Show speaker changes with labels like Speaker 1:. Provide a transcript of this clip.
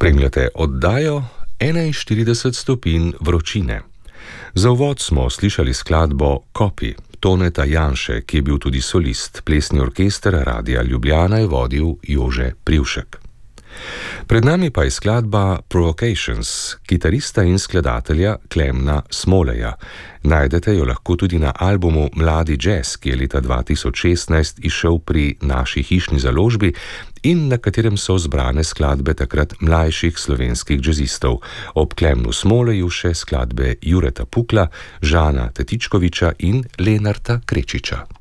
Speaker 1: Spremljate oddajo 41 stopinj vročine. Za uvod smo slišali skladbo Kopi Toneta Janše, ki je bil tudi solist. Plesni orkester Radia Ljubljana je vodil Jože Privšek. Pred nami pa je skladba Provocations, kitarista in skladatelja Klemna Smoleja. Najdete jo lahko tudi na albumu Mladi jazz, ki je leta 2016 izšel pri naši hišni založbi in na katerem so zbrane skladbe takrat mlajših slovenskih jazzistov. Ob Klemnu Smoleju še skladbe Jureta Pukla, Žana Tetičkoviča in Lenarta Krečiča.